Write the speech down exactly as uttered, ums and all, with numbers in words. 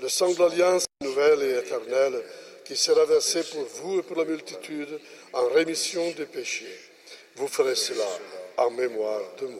le sang de l'alliance nouvelle et éternelle, qui sera versé pour vous et pour la multitude en rémission des péchés. Vous ferez cela en mémoire de moi.